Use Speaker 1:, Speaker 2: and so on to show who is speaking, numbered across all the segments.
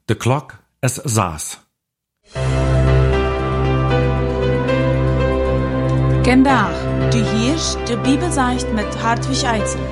Speaker 1: De klok is 6.
Speaker 2: Vandaag, du hörst die Bibelsicht mit Hartwig Eidsen.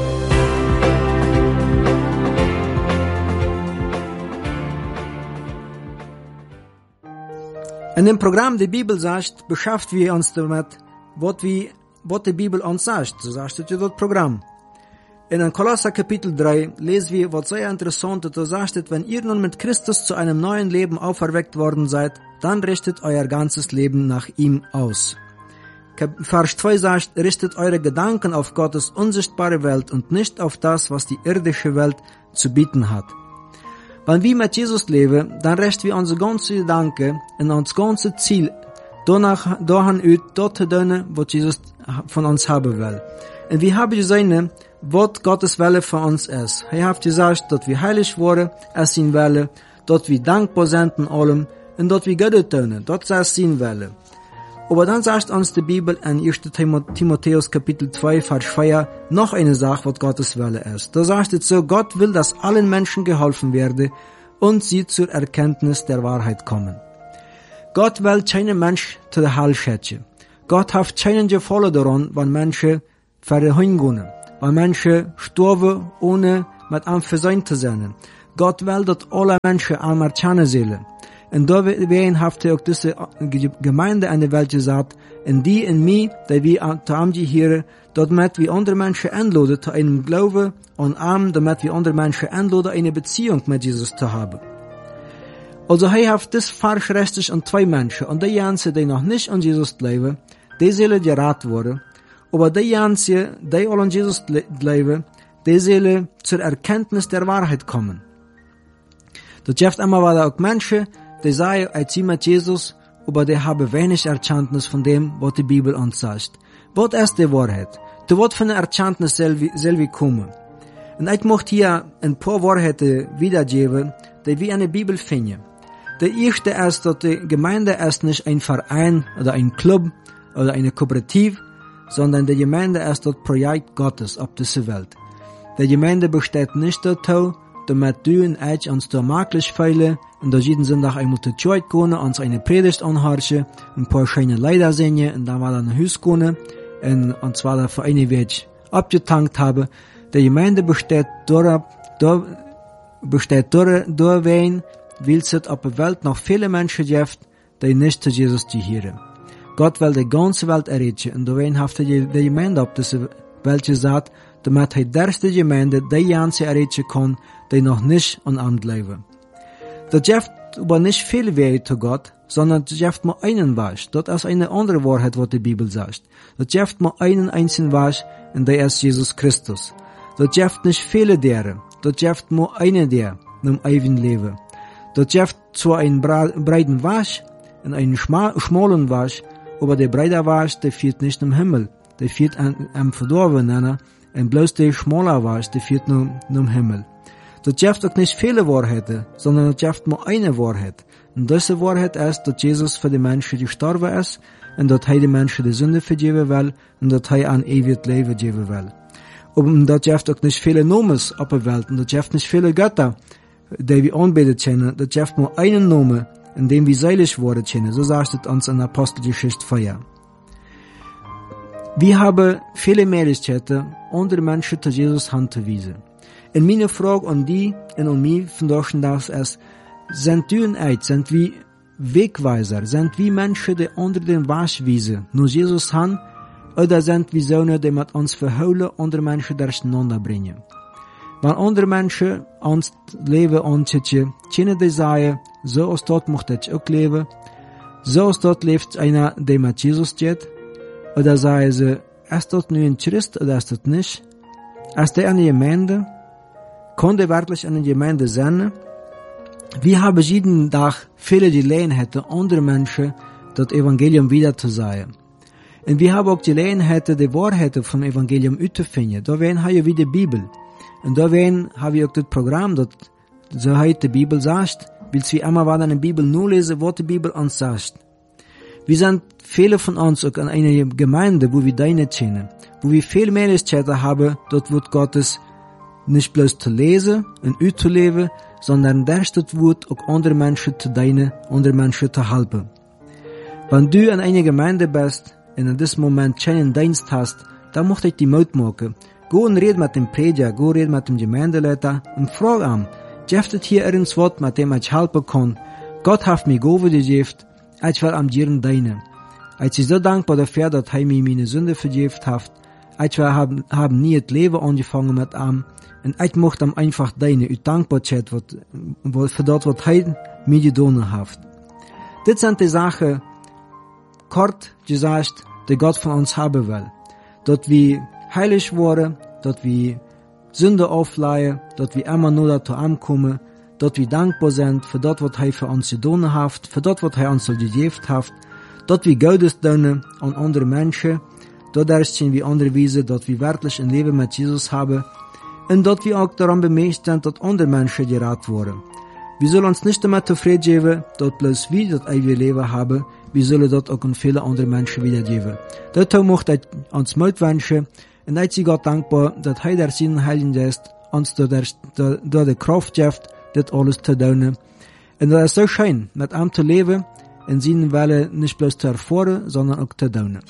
Speaker 3: In dem Programm die Bibelsicht beschäftigen wir uns damit, was die Bibel uns sagt. So sagt es das Programm. In Kolosser Kapitel 3 lesen wir, was sehr interessant ist. Da sagt es, wenn ihr nun mit Christus zu einem neuen Leben auferweckt worden seid, dann richtet euer ganzes Leben nach ihm aus. Vers 2 sagt, richtet eure Gedanken auf Gottes unsichtbare Welt und nicht auf das, was die irdische Welt zu bieten hat. Wenn wir mit Jesus leben, dann richten wir unsere ganze Gedanken und unser ganzes Ziel dahin aus, dort zu tun, was Jesus von uns haben will. Und wir haben gesehen, was Gottes Wille für uns ist. Er hat gesagt, dass wir heilig wurden, als sein Wille, dass wir dankbar sind in allem und dass wir Gott tun, das ist sein Wille. Aber dann sagt uns die Bibel in 1. Timotheus Kapitel 2, Vers 4 noch eine Sache, was Gottes Wille ist. Da sagt es so, Gott will, dass allen Menschen geholfen werde und sie zur Erkenntnis der Wahrheit kommen. Gott will keinen Mensch zu der Hölle schicken. Gott hat keinen Gefallen daran, wenn Menschen verhungern, wenn Menschen sterben, ohne mit einem versöhnt zu sein. Gott will, dass alle Menschen einmal erkennen sollen. Und deswegen hat er auch diese Gemeinde an der Welt gesagt, in die in mir, die wir zu ihm gehören, damit wir andere Menschen einladen zu einem Glauben an ihm, damit wir andere Menschen einladen, eine Beziehung mit Jesus zu haben. Also er hat das falsch richtig an zwei Menschen, und die ganzen, die noch nicht an Jesus leben, die sollen geraten werden, aber die ganzen, die alle an Jesus leben, die sollen zur Erkenntnis der Wahrheit kommen. Das gibt immer wieder auch Menschen, die sagen, ich ziehe mit Jesus, aber die haben wenig Erkenntnis von dem, was die Bibel uns sagt. Was ist die Wahrheit? Zu was für eine Erkenntnis soll wir kommen? Und ich möchte hier ein paar Wahrheiten wiedergeben, die wir in der Bibel finden. Die erste ist, dass die Gemeinde ist nicht ein Verein oder ein Club oder eine Kooperative, sondern die Gemeinde ist das Projekt Gottes auf dieser Welt. Die Gemeinde besteht nicht dazu, damit du und ich uns da möglich fühlen und da jeden Sonntag einmal zur Kirche gehen, uns eine Predigt anhören, ein paar schöne Lieder singen und dann mal an ein Haus gehen und zwar da für eine Weg abgetankt haben. Die Gemeinde besteht dadurch, weil es auf der Welt noch viele Menschen gibt, die nicht zu Jesus gehören. Gott will die ganze Welt erreichen und deswegen hat die Gemeinde auf dieser Welt gesagt, damit die erste Gemeinde die ganze erreichen kann, die noch nicht an Amt leben. Das gibt aber nicht viel Wege zu Gott, sondern das gibt nur einen Weg. Das ist eine andere Wahrheit, was die Bibel sagt. Das gibt nur einen einzigen Weg, und der ist Jesus Christus. Das gibt nicht viele deren. Das gibt nur einen der, im ewigen Leben. Das gibt zwar einen breiten Weg und einen schmalen Weg, aber der breite Weg, der führt nicht im Himmel. Der führt am Verdorbenen, und bloß der schmale Weg, der führt nur im Himmel. Das gibt auch nicht viele Wahrheiten, sondern das gibt nur eine Wahrheit. Und diese Wahrheit ist, dass Jesus für die Menschen gestorben ist und dass er die Menschen die Sünde vergeben will und dass er ein ewiges Leben geben will. Und das gibt auch nicht viele Namen auf der Welt und das gibt nicht viele Götter, die wir anbeten können. Das gibt nur einen Namen, in dem wir selig worden können. So sagt es uns in Apostelgeschichte 4. Wir haben viele Möglichkeiten, andere Menschen zu Jesus anzuweisen. Und meine Frage an die und an mich von Deutschland ist, sind du und ich, sind wir Wegweiser, sind wir Menschen, die unter den Weg weisen, nur Jesus han, oder sind wir Söhne, die mit uns verheulen, andere Menschen durcheinander bringen? Wenn andere Menschen uns Leben anziehen, können die sagen, so als dort möchte ich auch leben, so als dort lebt einer, der mit Jesus geht, oder sagen sie, ist das nur ein Christ oder ist das nicht? Ist der eine Gemeinde? Kann der wirklich eine Gemeinde sein? Wir haben jeden Tag viele Gelegenheiten, andere Menschen das Evangelium wieder zu sagen. Und wir haben auch Gelegenheiten, die Wahrheiten vom Evangelium zu finden. Da haben wir wieder die Bibel. Und da haben wir auch das Programm, das so heute die Bibel sagt, weil wir immer wieder in der Bibel nur lesen, was die Bibel uns sagt. Wir sind viele von uns auch in einer Gemeinde, wo wir deine kennen, wo wir viel Möglichkeiten haben, dort wird Gottes nicht bloß zu lesen und zu leben, sondern das Wort auch andere Menschen zu dienen, andere Menschen zu helfen. Wenn du in einer Gemeinde bist und in diesem Moment keinen Dienst hast, dann möchte ich die Mut machen. Go und red mit dem Prediger, go red mit dem Gemeindeleiter und frag ihn, gibt es hier irgendwas Wort, mit dem ich helfen kann? Gott hat mir Gabe gegeben, ich will am Dieren dienen. Ich bin so dankbar dafür, dass er mir meine Sünde vergeben hat. Ich will haben nie das Leben angefangen mit ihm. Und ich möchte ihm einfach dienen, und Dankbarkeit für das, was er mir getan hat. Das sind die Sachen, kurz gesagt, die Gott von uns haben will. Dass wir heilig werden, dass wir Sünde aufleihen, dass wir immer nur dazu ankommen, dass wir dankbar sind für das, was er für uns getan hat, für das, was er uns gegeben hat, dass wir Gutes tun an andere Menschen, dadurch sehen wir andere Weise, dass wir wirklich ein Leben mit Jesus haben und dass wir auch daran bemüht sind, dass andere Menschen gerettet werden. Wir sollen uns nicht damit zufrieden geben, dass bloß wir das ewige Leben haben, wir sollen das auch an viele andere Menschen wiedergeben. Dazu möchte ich uns Mut wünschen und ich bin Gott dankbar, dass er durch seinen Heiligen Geist uns durch die Kraft gibt, das alles zu tun. Und das ist so schön, mit ihm zu leben und seinen Wille nicht bloß zu erfahren, sondern auch zu tun.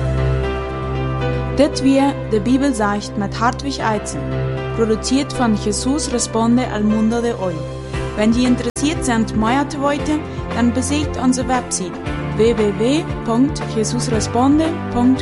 Speaker 2: Das wir die Bibel sagt mit Hartwig Eizen, produziert von Jesus Responde al Mundo de Hoy. Wenn Sie interessiert sind, mehr zu wissen, dann besucht unsere Website www.jesusresponde.com.